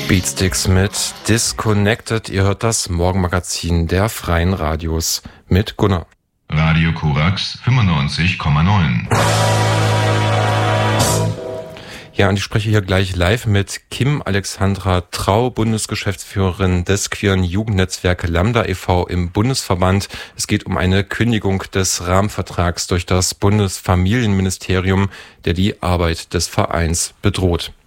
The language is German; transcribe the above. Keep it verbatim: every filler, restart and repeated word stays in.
Beatsticks mit Disconnected. Ihr hört das Morgenmagazin der Freien Radios mit Gunnar. Radio Korax fünfundneunzig Komma neun. Ja, und ich spreche hier gleich live mit Kim Alexandra Trau, Bundesgeschäftsführerin des queeren Jugendnetzwerk Lambda e V im Bundesverband. Es geht um eine Kündigung des Rahmenvertrags durch das Bundesfamilienministerium, der die Arbeit des Vereins bedroht.